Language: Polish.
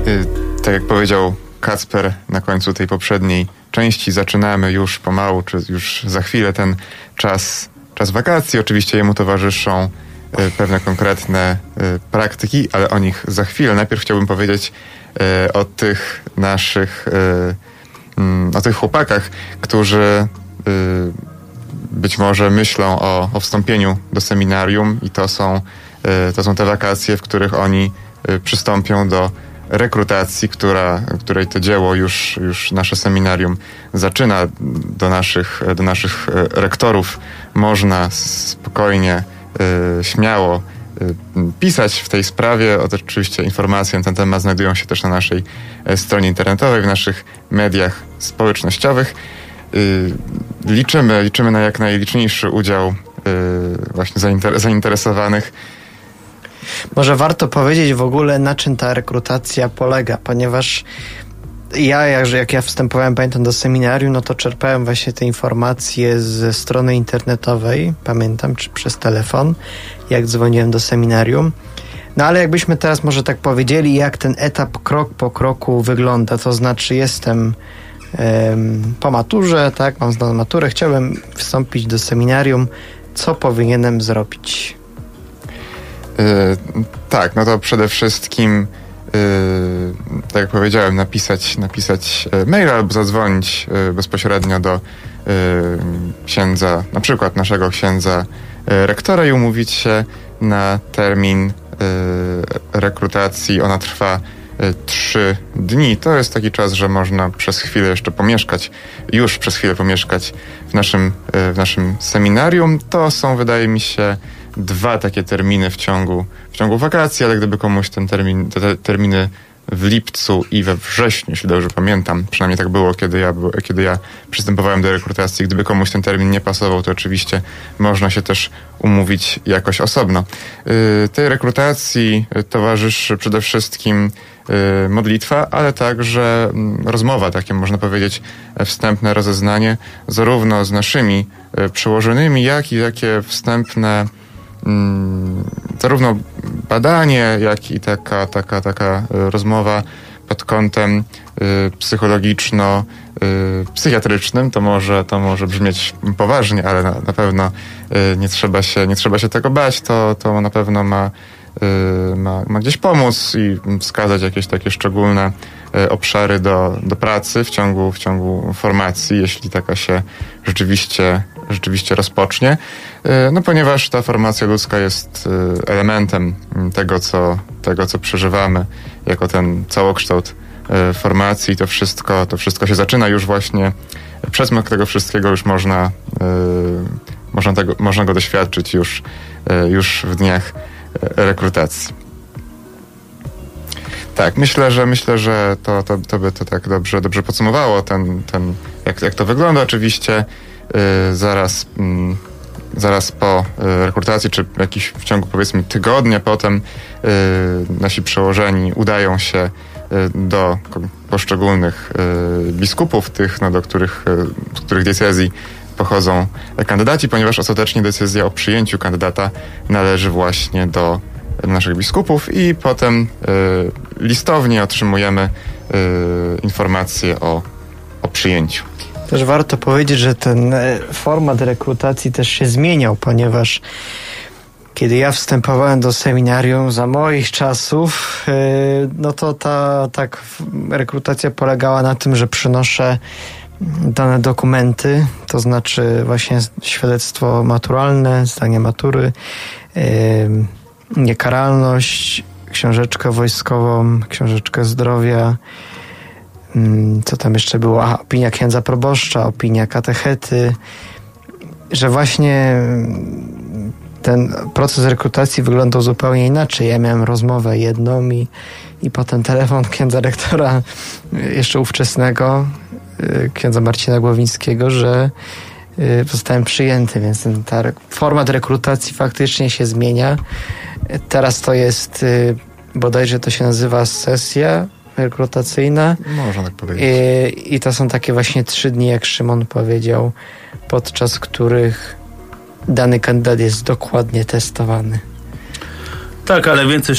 Tak jak powiedział Kacper na końcu tej poprzedniej części, zaczynamy już pomału, czy już za chwilę ten czas wakacji. Oczywiście jemu towarzyszą pewne konkretne praktyki, ale o nich za chwilę. Najpierw chciałbym powiedzieć o tych naszych, o tych chłopakach, którzy być może myślą o wstąpieniu do seminarium i to są te wakacje, w których oni przystąpią do rekrutacji, której to dzieło już nasze seminarium zaczyna. Do naszych rektorów można spokojnie, śmiało pisać w tej sprawie. Oczywiście informacje na ten temat znajdują się też na naszej stronie internetowej, w naszych mediach społecznościowych. Liczymy na jak najliczniejszy udział właśnie zainteresowanych. Może warto powiedzieć w ogóle, na czym ta rekrutacja polega, ponieważ jak ja wstępowałem, pamiętam, do seminarium, no to czerpałem właśnie te informacje ze strony internetowej, pamiętam, czy przez telefon, jak dzwoniłem do seminarium. No ale jakbyśmy teraz może tak powiedzieli, jak ten etap krok po kroku wygląda, to znaczy jestem po maturze, tak, mam zdaną maturę, chciałbym wstąpić do seminarium, co powinienem zrobić? Tak, no to przede wszystkim tak jak powiedziałem, napisać maila albo zadzwonić bezpośrednio do księdza, na przykład naszego księdza rektora i umówić się na termin rekrutacji. Ona trwa 3 dni. To jest taki czas, że można przez chwilę jeszcze pomieszkać w naszym seminarium. To są, wydaje mi się, 2 takie terminy w ciągu wakacji, ale gdyby komuś te terminy w lipcu i we wrześniu, jeśli dobrze pamiętam, przynajmniej tak było, kiedy ja przystępowałem do rekrutacji, gdyby komuś ten termin nie pasował, to oczywiście można się też umówić jakoś osobno. Tej rekrutacji towarzyszy przede wszystkim modlitwa, ale także rozmowa, takie można powiedzieć wstępne rozeznanie, zarówno z naszymi przełożonymi, jak i takie wstępne zarówno badanie, jak i taka rozmowa pod kątem psychologiczno-psychiatrycznym. To może brzmieć poważnie, ale na pewno nie trzeba się tego bać. To na pewno ma gdzieś pomóc i wskazać jakieś takie szczególne obszary do pracy w ciągu formacji, jeśli taka się rzeczywiście rozpocznie. No ponieważ ta formacja ludzka jest elementem tego, co przeżywamy jako ten całokształt formacji. To wszystko się zaczyna już właśnie, przesmak tego wszystkiego już można go doświadczyć już w dniach rekrutacji. Tak, myślę, że to by to tak dobrze podsumowało jak to wygląda. Oczywiście zaraz po rekrutacji, czy w ciągu powiedzmy tygodnia potem nasi przełożeni udają się do poszczególnych biskupów, tych, z których diecezji pochodzą kandydaci, ponieważ ostatecznie decyzja o przyjęciu kandydata należy właśnie do naszych biskupów i potem listownie otrzymujemy informacje o przyjęciu. Też warto powiedzieć, że ten format rekrutacji też się zmieniał, ponieważ kiedy ja wstępowałem do seminarium za moich czasów, no to ta rekrutacja polegała na tym, że przynoszę dane dokumenty, to znaczy właśnie świadectwo maturalne, zdanie matury, niekaralność, książeczkę wojskową, książeczkę zdrowia, co tam jeszcze było? Opinia księdza proboszcza, opinia katechety, że właśnie ten proces rekrutacji wyglądał zupełnie inaczej. Ja miałem rozmowę jedną i potem telefon księdza rektora jeszcze ówczesnego, księdza Marcina Głowińskiego, że zostałem przyjęty, więc format rekrutacji faktycznie się zmienia. Teraz to jest, bodajże to się nazywa sesja rekrutacyjna. Można tak powiedzieć. I to są takie właśnie 3 dni, jak Szymon powiedział, podczas których dany kandydat jest dokładnie testowany. Tak, ale więcej